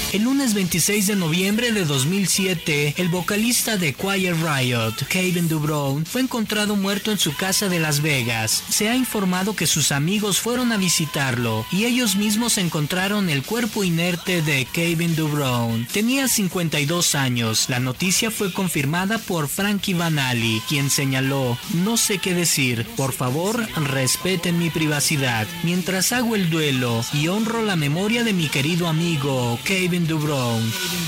El lunes 26 de noviembre de 2007, el vocalista de Quiet Riot, Kevin DuBrow, fue encontrado muerto en su casa de Las Vegas. Se ha informado que sus amigos fueron a visitarlo y ellos mismos encontraron el cuerpo inerte de Kevin DuBrow. Tenía 52 años. La noticia fue confirmada por Frankie Banali, quien señaló: "No sé qué decir, por favor respeten mi privacidad, mientras hago el duelo y honro la memoria de mi querido amigo Kevin DuBrow".